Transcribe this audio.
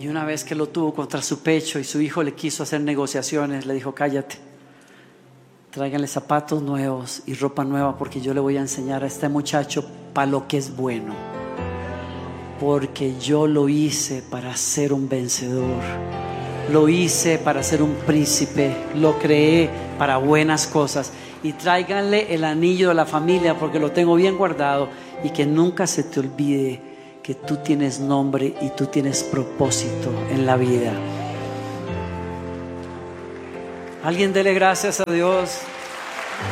Y una vez que lo tuvo contra su pecho y su hijo le quiso hacer negociaciones, le dijo: cállate, tráiganle zapatos nuevos y ropa nueva, porque yo le voy a enseñar a este muchacho para lo que es bueno, porque yo lo hice para ser un vencedor, lo hice para ser un príncipe, lo creé para buenas cosas. Y tráiganle el anillo de la familia, porque lo tengo bien guardado. Y que nunca se te olvide que tú tienes nombre y tú tienes propósito en la vida. Alguien dele gracias a Dios.